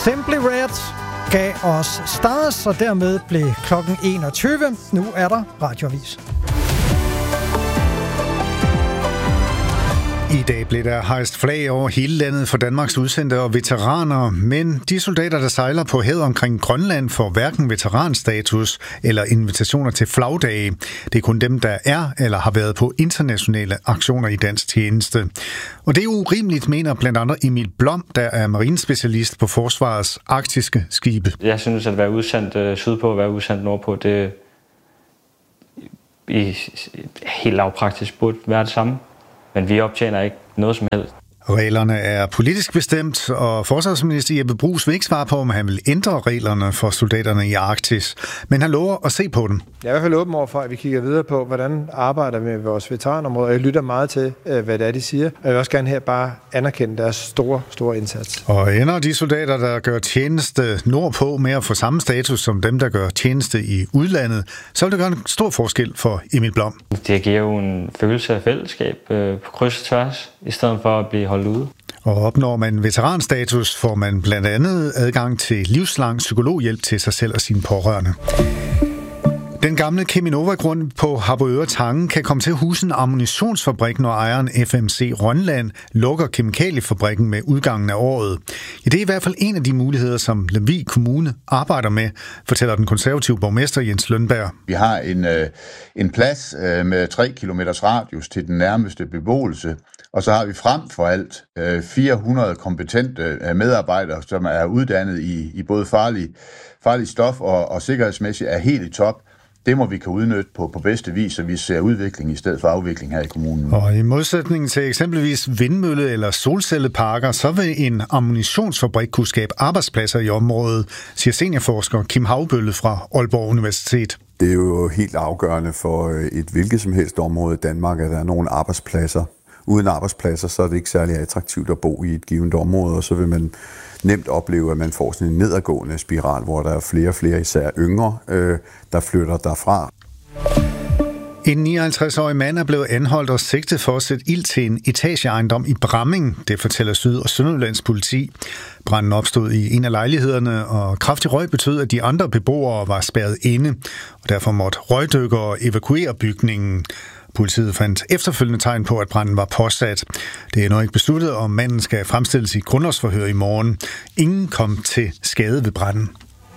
Simply Red gav os Stars, og dermed blev klokken 21. Nu er der radioavis. I dag blev der hejst flag over hele landet for Danmarks udsendte og veteraner, men de soldater, der sejler på havet omkring Grønland, får hverken veteranstatus eller invitationer til flagdage. Det er kun dem, der er eller har været på internationale aktioner i dansk tjeneste. Og det er urimeligt, mener blandt andet Emil Blom, der er marinespecialist på Forsvarets arktiske skibe. Jeg synes, at være udsendt sydpå og være udsendt nordpå, det helt lavpraktisk burde være det samme. Men vi optjener ikke noget som helst. Reglerne er politisk bestemt, og forsvarsminister Jeppe Bruus vil ikke svare på, om han vil ændre reglerne for soldaterne i Arktis. Men han lover at se på dem. Jeg er i hvert fald åben over for, at vi kigger videre på, hvordan arbejder vi med vores veteranområder. Jeg lytter meget til, hvad det er, de siger. Og jeg vil også gerne her bare anerkende deres store indsats. Og ender de soldater, der gør tjeneste nordpå med at få samme status som dem, der gør tjeneste i udlandet, så vil det gøre en stor forskel for Emil Blom. Det giver jo en følelse af fællesskab på kryds og tværs, i stedet for at blive holdt ude. Og opnår man veteranstatus, får man blandt andet adgang til livslang psykologhjælp til sig selv og sine pårørende. Den gamle Cheminova-grund på Harboøre Tange kan komme til at huse en ammunitionsfabrik, når ejeren FMC Rønland lukker kemikaliefabrikken med udgangen af året. Ja, det er i hvert fald en af de muligheder, som Lemvig Kommune arbejder med, fortæller den konservative borgmester Jens Lønberg. Vi har en plads med 3 kilometers radius til den nærmeste beboelse, og så har vi frem for alt 400 kompetente medarbejdere, som er uddannet i både farlig stof og sikkerhedsmæssigt er helt i top. Det må vi kan udnytte på bedste vis, så vi ser udvikling i stedet for afvikling her i kommunen. Og i modsætning til eksempelvis vindmølle- eller solcelleparker, så vil en ammunitionsfabrik kunne skabe arbejdspladser i området, siger seniorforsker Kim Havbølle fra Aalborg Universitet. Det er jo helt afgørende for et hvilket som helst område i Danmark, at der er nogle arbejdspladser. Uden arbejdspladser, så er det ikke særlig attraktivt at bo i et givet område, og så vil man nemt opleve, at man får sådan en nedadgående spiral, hvor der er flere og flere, især yngre, der flytter derfra. En 59-årig mand er blevet anholdt og sigtet for at sætte ild til en etageejendom i Bramming, det fortæller Syd- og Sønderjyllands politi. Branden opstod i en af lejlighederne, og kraftig røg betød, at de andre beboere var spærret inde, og derfor måtte røgdykkere evakuere bygningen. Politiet fandt efterfølgende tegn på, at branden var påsat. Det er endnu ikke besluttet, om manden skal fremstilles i grundlovsforhør i morgen. Ingen kom til skade ved branden.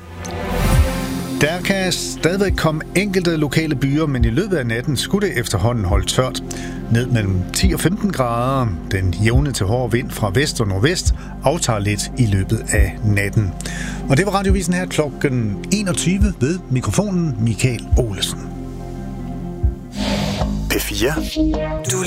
Der kan stadigvæk komme enkelte lokale byer, men i løbet af natten skulle det efterhånden holde tørt. Ned mellem 10 og 15 grader. Den jævne til hårde vind fra vest og nordvest aftager lidt i løbet af natten. Og det var radiovisen her klokken 21 ved mikrofonen Michael Olesen. P4. Du